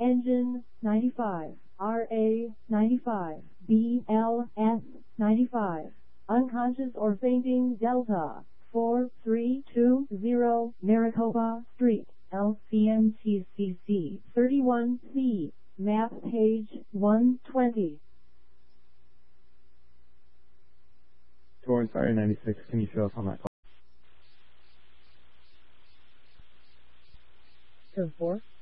Engine 95, RA 95, BLS 95. Unconscious or fainting Delta 4320 Maricopa Street, LCMTCC 31C, map page 120. Door Inspire 96, can you show us on that call? Code 4.